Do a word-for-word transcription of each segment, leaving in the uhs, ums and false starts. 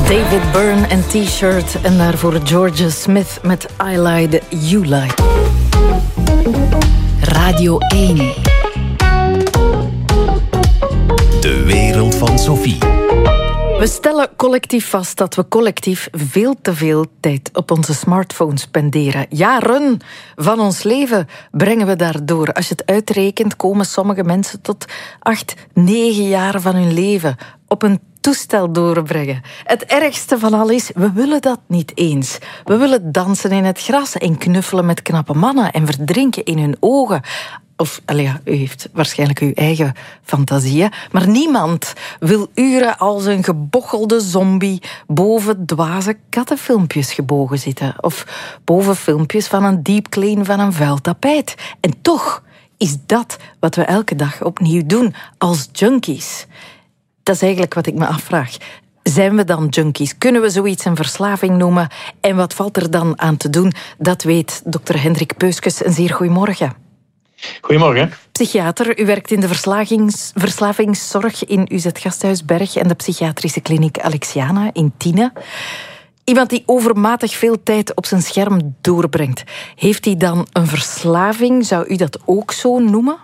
David Byrne en T-shirt en daarvoor Georgia Smith met I Lied, You Lied. Radio één. De wereld van Sophie. We stellen collectief vast dat we collectief veel te veel tijd op onze smartphones spenderen. Jaren van ons leven brengen we daardoor. Als je het uitrekent, komen sommige mensen tot acht, negen jaar van hun leven op een toestel doorbrengen. Het ergste van al is, we willen dat niet eens. We willen dansen in het gras en knuffelen met knappe mannen en verdrinken in hun ogen. Of, allee, ja, u heeft waarschijnlijk uw eigen fantasieën, maar niemand wil uren als een gebochelde zombie boven dwaze kattenfilmpjes gebogen zitten. Of boven filmpjes van een deep clean van een vuil tapijt. En toch is dat wat we elke dag opnieuw doen als junkies. Dat is eigenlijk wat ik me afvraag. Zijn we dan junkies? Kunnen we zoiets een verslaving noemen? En wat valt er dan aan te doen? Dat weet dokter Hendrik Peuskes. Een zeer goedemorgen. Goedemorgen. Psychiater, u werkt in de verslavingszorg in U Z Gasthuisberg en de psychiatrische kliniek Alexiana in Tiene. Iemand die overmatig veel tijd op zijn scherm doorbrengt. Heeft hij dan een verslaving? Zou u dat ook zo noemen?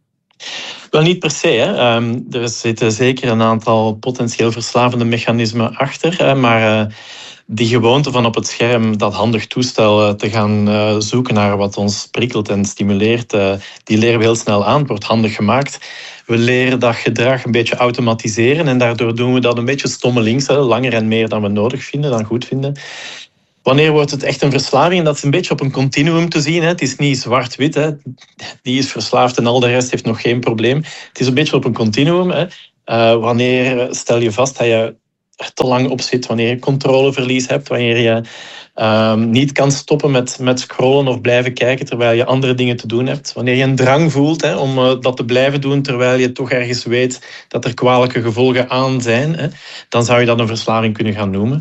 Wel, niet per se. Hè. Um, er zitten zeker een aantal potentieel verslavende mechanismen achter. Hè, maar uh, die gewoonte van op het scherm dat handig toestel uh, te gaan uh, zoeken naar wat ons prikkelt en stimuleert, uh, die leren we heel snel aan. Het wordt handig gemaakt. We leren dat gedrag een beetje automatiseren en daardoor doen we dat een beetje stommelings, hè, langer en meer dan we nodig vinden, dan goed vinden. Wanneer wordt het echt een verslaving? Dat is een beetje op een continuum te zien. Hè. Het is niet zwart-wit. Hè. Die is verslaafd en al de rest heeft nog geen probleem. Het is een beetje op een continuum. Hè. Uh, wanneer stel je vast dat je er te lang op zit, wanneer je controleverlies hebt, wanneer je uh, niet kan stoppen met, met scrollen of blijven kijken terwijl je andere dingen te doen hebt. Wanneer je een drang voelt hè, om uh, dat te blijven doen terwijl je toch ergens weet dat er kwalijke gevolgen aan zijn, hè, dan zou je dat een verslaving kunnen gaan noemen.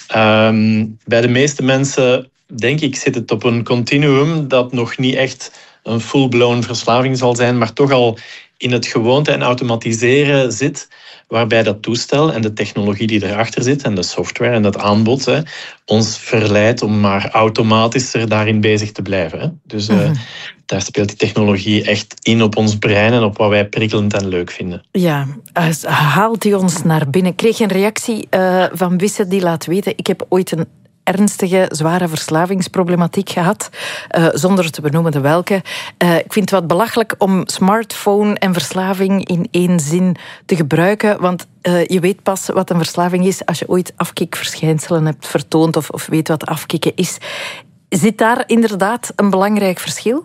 Um, bij de meeste mensen, denk ik, zit het op een continuum dat nog niet echt een full-blown verslaving zal zijn, maar toch al in het gewoonte en automatiseren zit, waarbij dat toestel en de technologie die erachter zit en de software en dat aanbod hè, ons verleidt om maar automatischer daarin bezig te blijven. Hè. Dus uh, mm-hmm. daar speelt die technologie echt in op ons brein en op wat wij prikkelend en leuk vinden. Ja, haalt hij ons naar binnen. Ik kreeg een reactie uh, van Wisse die laat weten, ik heb ooit een ernstige, zware verslavingsproblematiek gehad, uh, zonder te benoemen de welke. Uh, ik vind het wat belachelijk om smartphone en verslaving in één zin te gebruiken, want uh, je weet pas wat een verslaving is als je ooit afkikverschijnselen hebt vertoond of, of weet wat afkikken is. Zit daar inderdaad een belangrijk verschil?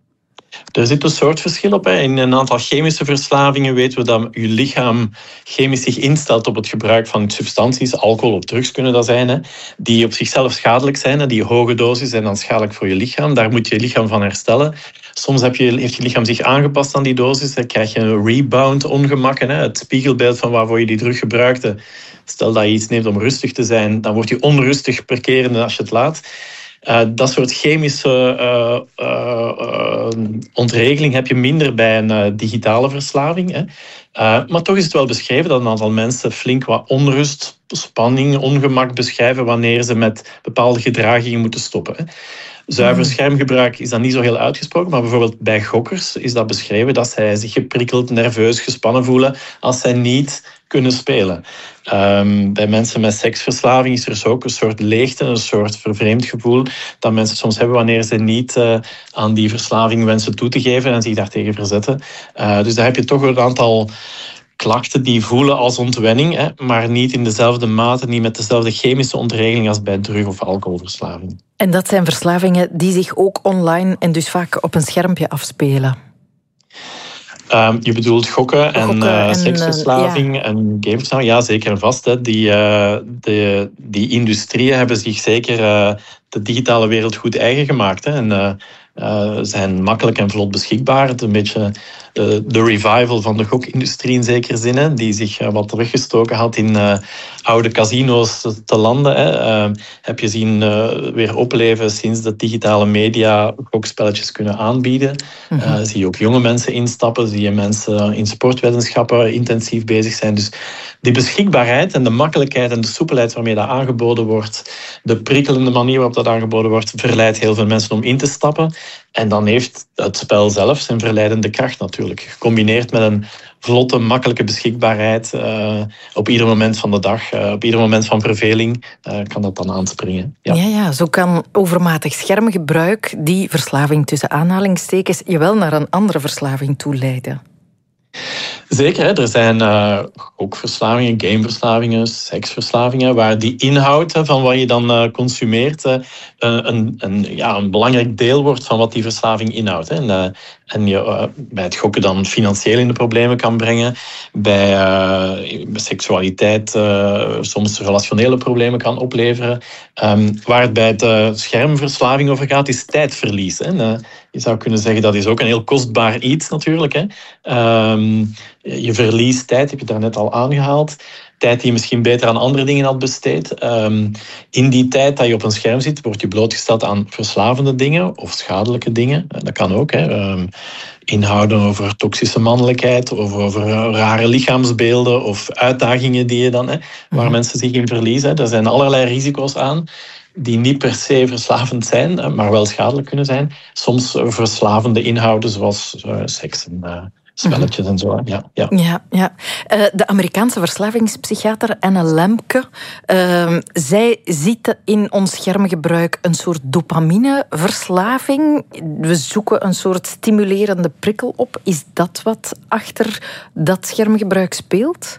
Er zit een soort verschil op. Hè. In een aantal chemische verslavingen weten we dat je lichaam chemisch zich instelt op het gebruik van substanties, alcohol of drugs kunnen dat zijn, hè, die op zichzelf schadelijk zijn, hè, die hoge dosis zijn dan schadelijk voor je lichaam. Daar moet je lichaam van herstellen. Soms heb je, heeft je lichaam zich aangepast aan die dosis, dan krijg je een rebound-ongemakken, hè, het spiegelbeeld van waarvoor je die drug gebruikte. Stel dat je iets neemt om rustig te zijn, dan word je onrustig per keer als je het laat. Uh, dat soort chemische uh, uh, uh, ontregeling heb je minder bij een uh, digitale verslaving. Hè. Uh, maar toch is het wel beschreven dat een aantal mensen flink wat onrust, spanning, ongemak beschrijven wanneer ze met bepaalde gedragingen moeten stoppen. Hè. Zuiver schermgebruik is dan niet zo heel uitgesproken, maar bijvoorbeeld bij gokkers is dat beschreven dat zij zich geprikkeld, nerveus, gespannen voelen als zij niet kunnen spelen. Um, bij mensen met seksverslaving is er dus ook een soort leegte, een soort vervreemd gevoel dat mensen soms hebben wanneer ze niet uh, aan die verslaving wensen toe te geven en zich daartegen verzetten. Uh, dus daar heb je toch een aantal klachten die voelen als ontwenning, hè, maar niet in dezelfde mate, niet met dezelfde chemische ontregeling als bij drug- of alcoholverslaving. En dat zijn verslavingen die zich ook online en dus vaak op een schermpje afspelen? Um, je bedoelt gokken en, gokken uh, en seksverslaving uh, ja. en gameverslaving? Ja, zeker en vast. Hè. Die, uh, de, die industrieën hebben zich zeker uh, de digitale wereld goed eigen gemaakt. Hè. En uh, uh, zijn makkelijk en vlot beschikbaar. Het is een beetje uh, de revival van de gokindustrie in zekere zin, hè, die zich uh, wat teruggestoken had in uh, oude casino's te landen. Hè. Uh, heb je zien uh, weer opleven sinds de digitale media gokspelletjes kunnen aanbieden. Mm-hmm. Uh, zie je ook jonge mensen instappen, zie je mensen in sportwetenschappen intensief bezig zijn. Dus die beschikbaarheid en de makkelijkheid en de soepelheid waarmee dat aangeboden wordt, de prikkelende manier waarop dat aangeboden wordt, verleidt heel veel mensen om in te stappen. En dan heeft het spel zelf zijn verleidende kracht natuurlijk. Gecombineerd met een vlotte, makkelijke beschikbaarheid uh, op ieder moment van de dag, uh, op ieder moment van verveling, uh, kan dat dan aanspringen. Ja. Ja, ja, zo kan overmatig schermgebruik die verslaving tussen aanhalingstekens je wel naar een andere verslaving toe leiden. Zeker, hè. Er zijn uh, ook verslavingen, gameverslavingen, seksverslavingen, waar die inhoud hè, van wat je dan uh, consumeert uh, een, een, ja, een belangrijk deel wordt van wat die verslaving inhoudt. Hè. En, uh, en je uh, bij het gokken dan financieel in de problemen kan brengen, bij, uh, bij seksualiteit uh, soms relationele problemen kan opleveren. Um, waar het bij de uh, schermverslaving over gaat, is tijdverlies. Hè. En, uh, je zou kunnen zeggen, dat is ook een heel kostbaar iets natuurlijk. Hè. Um, je verliest tijd, heb je daarnet al aangehaald. Tijd die je misschien beter aan andere dingen had besteed. Um, in die tijd dat je op een scherm zit, word je blootgesteld aan verslavende dingen of schadelijke dingen. Dat kan ook. Hè. Um, inhouden over toxische mannelijkheid, of over rare lichaamsbeelden of uitdagingen die je dan, hè, waar mm-hmm. mensen zich in verliezen. Er zijn allerlei risico's aan die niet per se verslavend zijn, maar wel schadelijk kunnen zijn. Soms verslavende inhouden zoals uh, seks en uh, spelletjes en zo. Ja, ja. ja, ja. Uh, de Amerikaanse verslavingspsychiater Anne Lemke, uh, zij ziet in ons schermgebruik een soort dopamineverslaving. We zoeken een soort stimulerende prikkel op. Is dat wat achter dat schermgebruik speelt?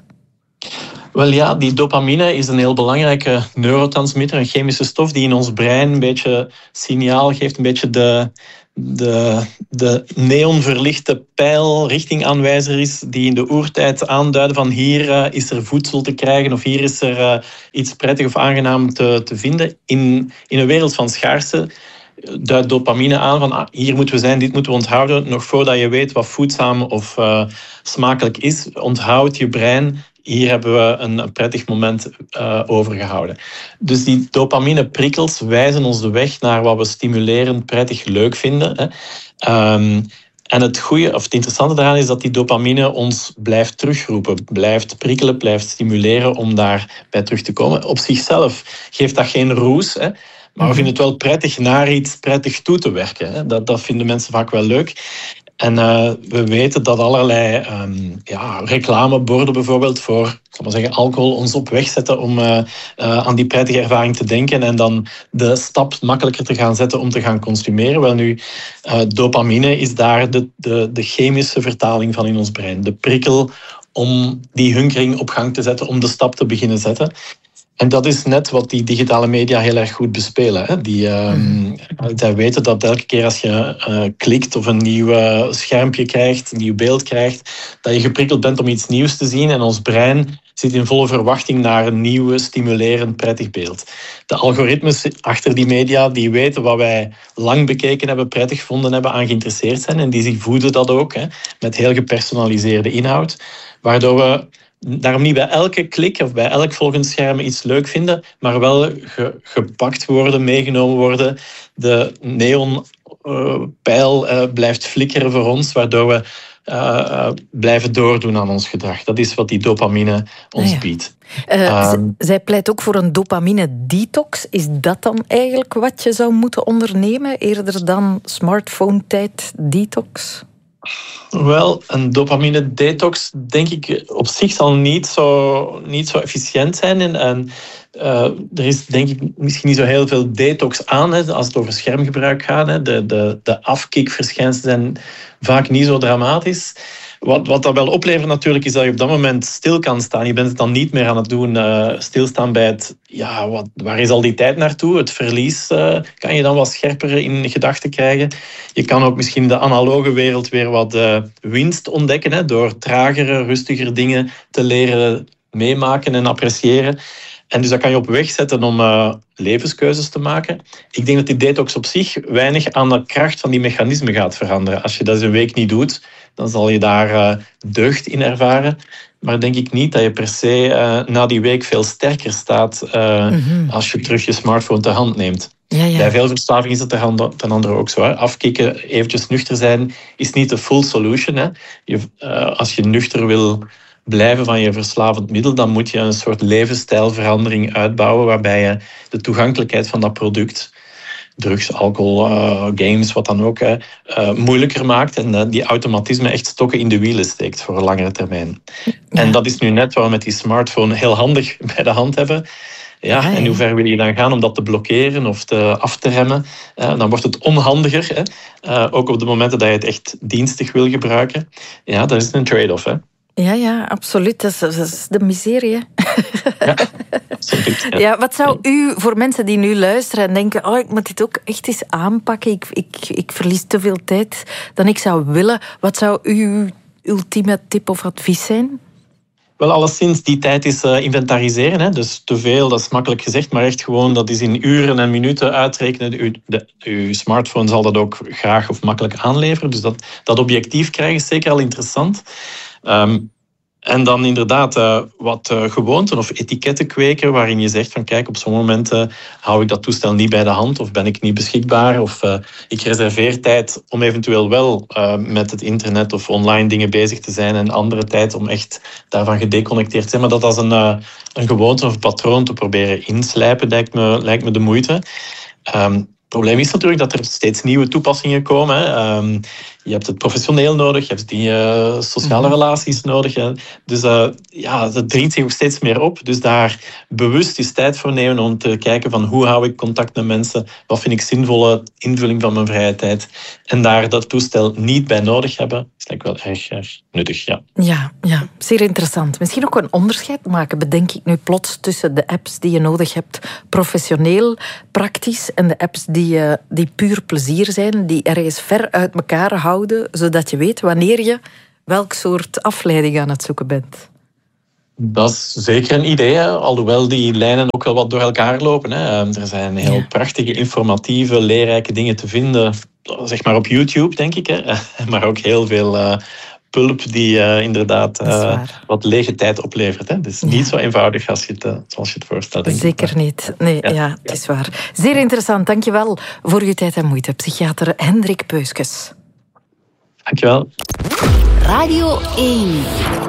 Wel ja, die dopamine is een heel belangrijke neurotransmitter, een chemische stof die in ons brein een beetje signaal geeft, een beetje de, de, de neonverlichte pijl, richtingaanwijzer is, die in de oertijd aanduiden van hier uh, is er voedsel te krijgen of hier is er uh, iets prettig of aangenaam te, te vinden. In, in een wereld van schaarste duidt dopamine aan van ah, hier moeten we zijn, dit moeten we onthouden. Nog voordat je weet wat voedzaam of uh, smakelijk is, onthoudt je brein, hier hebben we een prettig moment uh, overgehouden. Dus die dopamineprikkels wijzen ons de weg naar wat we stimulerend, prettig, leuk vinden. Hè. Um, en het goede, of het interessante daaraan is dat die dopamine ons blijft terugroepen, blijft prikkelen, blijft stimuleren om daarbij terug te komen. Op zichzelf geeft dat geen roes, hè. Maar we vinden het wel prettig naar iets prettig toe te werken. Hè. Dat, dat vinden mensen vaak wel leuk. En uh, we weten dat allerlei um, ja, reclameborden bijvoorbeeld voor, ik zal maar zeggen, alcohol ons op weg zetten om uh, uh, aan die prettige ervaring te denken en dan de stap makkelijker te gaan zetten om te gaan consumeren. Wel nu, uh, dopamine is daar de, de, de chemische vertaling van in ons brein. De prikkel om die hunkering op gang te zetten, om de stap te beginnen zetten. En dat is net wat die digitale media heel erg goed bespelen. Hè. Die, uh, mm. Zij weten dat elke keer als je uh, klikt of een nieuw uh, schermpje krijgt, een nieuw beeld krijgt, dat je geprikkeld bent om iets nieuws te zien. En ons brein zit in volle verwachting naar een nieuw, stimulerend, prettig beeld. De algoritmes achter die media, die weten wat wij lang bekeken hebben, prettig gevonden hebben, aan geïnteresseerd zijn. En die voeden dat ook, hè, met heel gepersonaliseerde inhoud. Waardoor we daarom niet bij elke klik of bij elk volgend scherm iets leuk vinden, maar wel ge, gepakt worden, meegenomen worden. De neonpijl uh, uh, blijft flikkeren voor ons, waardoor we uh, uh, blijven doordoen aan ons gedrag. Dat is wat die dopamine ons ah, ja. biedt. Uh, um, z- zij pleit ook voor een dopamine-detox. Is dat dan eigenlijk wat je zou moeten ondernemen, eerder dan smartphone-tijd-detox? Wel, een dopamine-detox, denk ik, op zich zal niet zo, niet zo efficiënt zijn. En, en uh, er is, denk ik, misschien niet zo heel veel detox aan, hè, als het over schermgebruik gaat. Hè. De, de, de afkikverschijnselen zijn vaak niet zo dramatisch. Wat, wat dat wel oplevert natuurlijk, is dat je op dat moment stil kan staan. Je bent het dan niet meer aan het doen. Uh, stilstaan bij het, ja, wat, waar is al die tijd naartoe? Het verlies uh, kan je dan wat scherper in gedachten krijgen. Je kan ook misschien de analoge wereld weer wat uh, winst ontdekken, hè, door tragere, rustiger dingen te leren meemaken en appreciëren. En dus dat kan je op weg zetten om uh, levenskeuzes te maken. Ik denk dat die detox op zich weinig aan de kracht van die mechanismen gaat veranderen. Als je dat een week niet doet, dan zal je daar uh, deugd in ervaren. Maar denk ik niet dat je per se uh, na die week veel sterker staat uh, mm-hmm. als je terug je smartphone ter hand neemt. Ja, ja. Bij veel verslaving is het ten andere ook zo. Hè. Afkicken, eventjes nuchter zijn, is niet de full solution. Hè. Je, uh, als je nuchter wil blijven van je verslavend middel, dan moet je een soort levensstijlverandering uitbouwen waarbij je de toegankelijkheid van dat product, drugs, alcohol, uh, games, wat dan ook, uh, moeilijker maakt en uh, die automatisme echt stokken in de wielen steekt voor een langere termijn. Ja. En dat is nu net wat we met die smartphone heel handig bij de hand hebben. Ja, ja, en hoe ver wil je dan gaan om dat te blokkeren of te, af te remmen? Uh, dan wordt het onhandiger. Hè? Uh, ook op de momenten dat je het echt dienstig wil gebruiken. Ja, dat is een trade-off. Hè? Ja, ja, absoluut. Dat is, dat is de miserie. Ja, absoluut. Ja. Ja, wat zou u, voor mensen die nu luisteren en denken, oh, ik moet dit ook echt eens aanpakken, ik, ik, ik verlies te veel tijd dan ik zou willen. Wat zou uw ultieme tip of advies zijn? Wel, alleszins, die tijd is uh, inventariseren. Hè. Dus te veel, dat is makkelijk gezegd, maar echt gewoon, dat is in uren en minuten uitrekenen. Uw, de, uw smartphone zal dat ook graag of makkelijk aanleveren. Dus dat, dat objectief krijgen is zeker al interessant. Um, en dan inderdaad uh, wat uh, gewoonten of etiketten kweken waarin je zegt van kijk, op zo'n momenten hou ik dat toestel niet bij de hand of ben ik niet beschikbaar of uh, ik reserveer tijd om eventueel wel uh, met het internet of online dingen bezig te zijn en andere tijd om echt daarvan gedeconnecteerd te zijn. Maar dat als een, uh, een gewoonte of een patroon te proberen inslijpen lijkt me, lijkt me de moeite. Um, Het probleem is natuurlijk dat er steeds nieuwe toepassingen komen. Hè. Um, je hebt het professioneel nodig, je hebt die uh, sociale relaties nodig. Hè. Dus uh, ja, dat dringt zich ook steeds meer op. Dus daar bewust eens tijd voor nemen om te kijken van hoe hou ik contact met mensen, wat vind ik zinvolle invulling van mijn vrije tijd. En daar dat toestel niet bij nodig hebben, is denk ik wel erg, erg nuttig. Ja. Ja, ja, zeer interessant. Misschien ook een onderscheid maken, bedenk ik nu plots, tussen de apps die je nodig hebt, professioneel, praktisch, en de apps die, uh, die puur plezier zijn, die ergens ver uit elkaar houden, zodat je weet wanneer je welk soort afleiding aan het zoeken bent. Dat is zeker een idee, hè? Alhoewel die lijnen ook wel wat door elkaar lopen. Hè. Er zijn heel ja. prachtige, informatieve, leerrijke dingen te vinden, zeg maar op YouTube, denk ik. Hè. Maar ook heel veel uh, pulp die uh, inderdaad uh, wat lege tijd oplevert. Hè. Dus ja. niet zo eenvoudig als je het, uh, zoals je het voorstelt. Denk Zeker ik. niet. Nee, ja, ja, het is waar. Zeer interessant. Dank je wel voor je tijd en moeite. Psychiater Hendrik Peuskes. Dankjewel. Radio één.